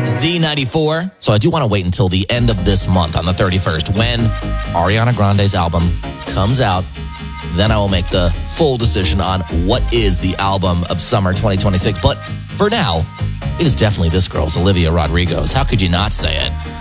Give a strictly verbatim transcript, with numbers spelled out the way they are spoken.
Z ninety-four. So I do want to wait until the end of this month on the thirty-first when Ariana Grande's album comes out. Then I will make the full decision on what is the album of summer twenty twenty-six. But for now, it is definitely this girl's Olivia Rodrigo's. How could you not say it?